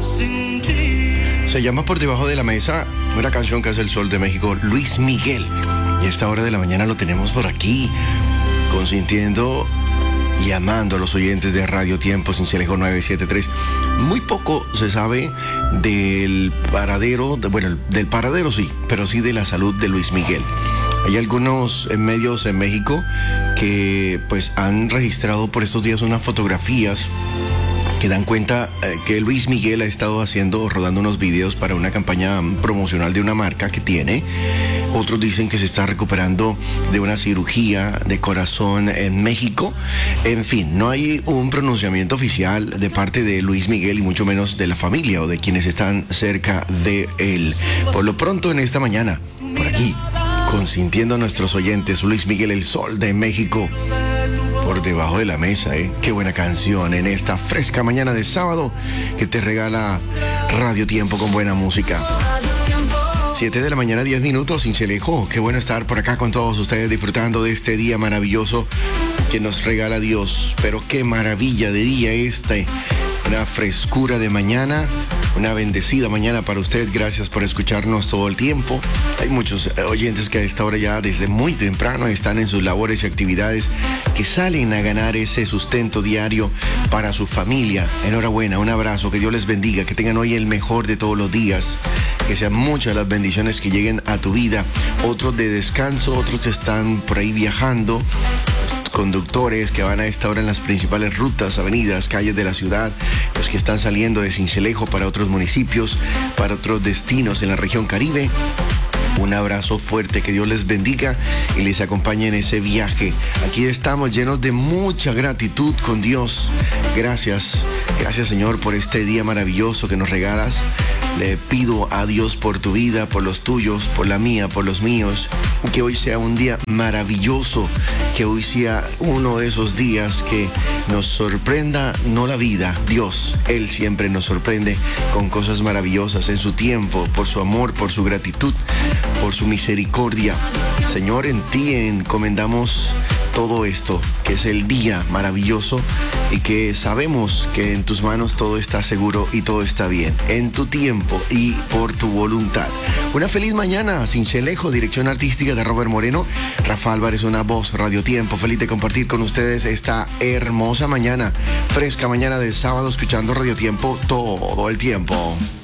Se llama Por Debajo de la Mesa, una canción que hace el Sol de México, Luis Miguel. Y a esta hora de la mañana lo tenemos por aquí, consintiendo y amando a los oyentes de Radio Tiempo, Cincelejo 973. Muy poco se sabe del paradero, del paradero sí, pero sí de la salud de Luis Miguel. Hay algunos medios en México que pues han registrado por estos días unas fotografías que dan cuenta que Luis Miguel ha estado rodando unos videos para una campaña promocional de una marca que tiene. Otros dicen que se está recuperando de una cirugía de corazón en México. En fin, no hay un pronunciamiento oficial de parte de Luis Miguel y mucho menos de la familia o de quienes están cerca de él. Por lo pronto en esta mañana, por aquí, consintiendo a nuestros oyentes, Luis Miguel, el Sol de México. Por Debajo de la Mesa, ¿eh? Qué buena canción en esta fresca mañana de sábado que te regala Radio Tiempo con buena música. 7 de la mañana, 10 minutos, Cincelejo. Qué bueno estar por acá con todos ustedes disfrutando de este día maravilloso que nos regala Dios. Pero qué maravilla de día este. Una frescura de mañana, una bendecida mañana para usted. Gracias por escucharnos todo el tiempo. Hay muchos oyentes que a esta hora ya desde muy temprano están en sus labores y actividades, que salen a ganar ese sustento diario para su familia. Enhorabuena, un abrazo, que Dios les bendiga, que tengan hoy el mejor de todos los días, que sean muchas las bendiciones que lleguen a tu vida. Otros de descanso, otros que están por ahí viajando, conductores que van a esta hora en las principales rutas, avenidas, calles de la ciudad, los que están saliendo de Cincelejo para otros municipios, para otros destinos en la región Caribe. Un abrazo fuerte, que Dios les bendiga y les acompañe en ese viaje. Aquí estamos llenos de mucha gratitud con Dios. Gracias Señor por este día maravilloso que nos regalas. Le pido a Dios por tu vida, por los tuyos, por la mía, por los míos, que hoy sea un día maravilloso, que hoy sea uno de esos días que nos sorprenda, no la vida, Dios. Él siempre nos sorprende con cosas maravillosas en su tiempo, por su amor, por su gratitud, por su misericordia. Señor, en ti encomendamos todo esto, que es el día maravilloso y que sabemos que en tus manos todo está seguro y todo está bien, en tu tiempo y por tu voluntad. Una feliz mañana, Cincelejo, dirección artística de Robert Moreno, Rafa Álvarez, una voz, Radio Tiempo. Feliz de compartir con ustedes esta hermosa mañana, fresca mañana de sábado, escuchando Radio Tiempo todo el tiempo.